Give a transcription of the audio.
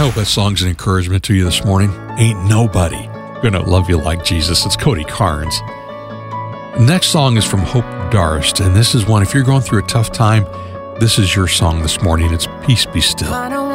hope that song's an encouragement to you this morning. Ain't nobody gonna love you like Jesus. It's Cody Carnes. Next song is from Hope Darst, and this is one, if you're going through a tough time, this is your song this morning. It's Peace Be Still.